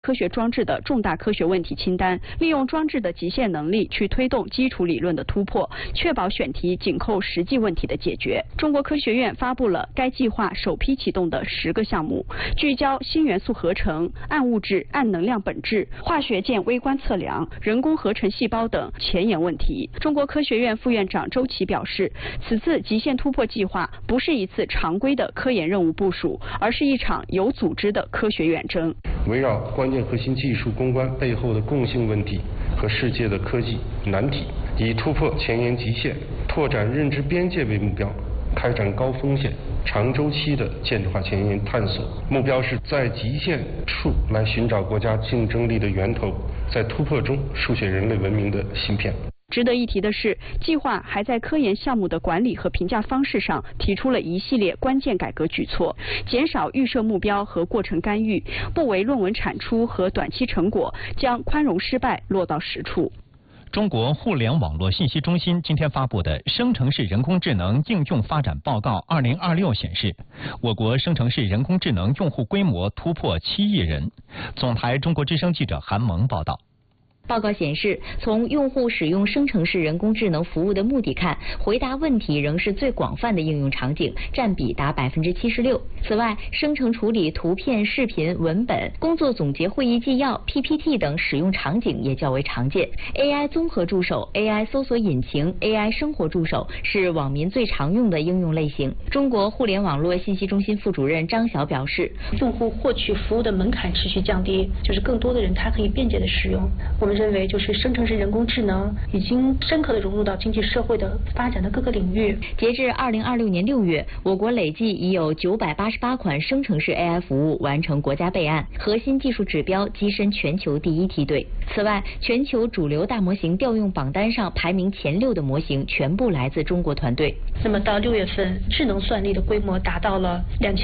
科学装置的重大科学问题清单，利用装置的极限能力去推动基础理论的突破，确保选题紧扣实际问题的解决。中国科学院发布了该计划首批启动的10个项目，聚焦新元素合成、暗物质、暗能量本质、化学键微观测量、人工合成细胞等前沿问题。中国科学院副院长周琦表示，此次极限突破计划不是一次常规的科研任务部署，而是一场有组织的科学远征。 围绕关键核心技术攻关背后的共性问题和世界的科技难题，以突破前沿极限、拓展认知边界为目标，开展高风险、长周期的建制化前沿探索。目标是在极限处来寻找国家竞争力的源头，在突破中书写人类文明的芯片。 值得一提的是，计划还在科研项目的管理和评价方式上提出了一系列关键改革举措，减少预设目标和过程干预，不为论文产出和短期成果，将宽容失败落到实处。 中国互联网络信息中心今天发布的生成式人工智能应用发展报告2026显示，我国生成式人工智能用户规模突破7亿人。总台中国之声记者韩萌报道。 报告显示，从用户使用生成式人工智能服务的目的看，回答问题仍是最广泛的应用场景，占比达76%。此外，生成处理图片、视频、文本、工作总结会议纪要、PPT 等使用场景也较为常见。AI 综合助手、AI 搜索引擎、AI 生活助手是网民最常用的应用类型。中国互联网络信息中心副主任张晓表示， 用户获取服务的门槛持续降低，就是更多的人他可以便捷的使用。我们认为，就是生成式人工智能已经深刻的融入到经济社会的发展的各个领域。 截至2026年6月，我国累计已有988款生成式 AI 服务完成国家备案，核心技术指标跻身全球第1梯队。此外，全球主流大模型调用榜单上排名前6的模型全部来自中国团队。 那么到6月份，智能算力的规模达到了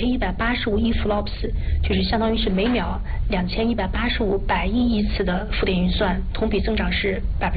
2185亿 flops， 就是相当于是每秒2185百亿亿次的浮点运算，同比增长是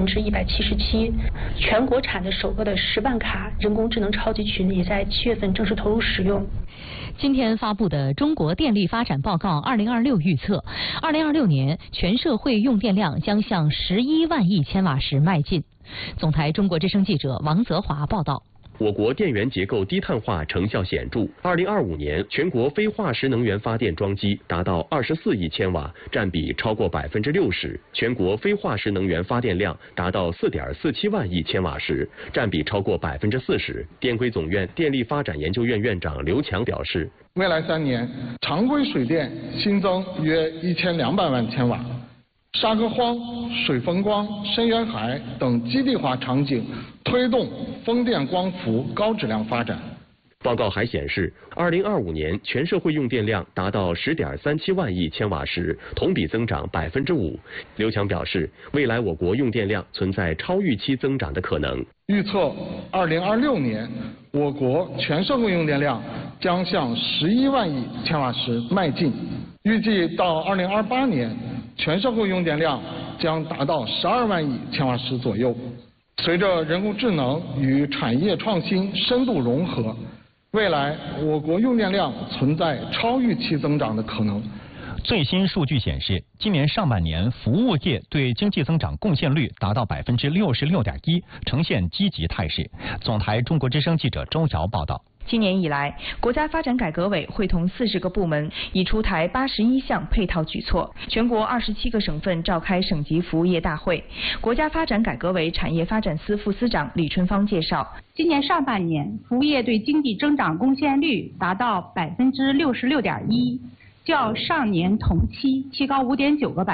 177%。全国产的首个的10万卡人工智能超级群也在7月份正式投入使用。 今天发布的《中国电力发展报告2026》预测，2026年全社会用电量将向11万亿千瓦时迈进。总台中国之声记者王泽华报道。 我国电源结构低碳化成效显著。2025年，全国非化石能源发电装机达到24亿千瓦，占比超过60%。全国非化石能源发电量达到4.47万亿千瓦时，占比超过40%。电规总院电力发展研究院院长刘强表示， 未来3年，常规水电新增约1200万千瓦。沙壳荒、水风光、深渊海等基地化场景推动风电光伏高质量发展。 报告还显示，2025年全社会用电量达到10.37万亿千瓦时，同比增长5%。刘强表示，未来我国用电量存在超预期增长的可能。 预测2026年，我国全社会用电量将向11万亿千瓦时迈进。预计到2028年，全社会用电量将达到12万亿千瓦时左右。随着人工智能与产业创新深度融合，未来我国用电量存在超预期增长的可能。 最新数据显示，今年上半年服务业对经济增长贡献率达到66.1%，呈现积极态势。总台中国之声记者周瑶报道。 今年以来，国家发展改革委会同40个部门已出台81项配套举措，全国27个省份召开省级服务业大会。国家发展改革委产业发展司副司长李春芳介绍， 今年上半年，服务业对经济增长贡献率达到66.1%，较上年同期提高5.9个百分点。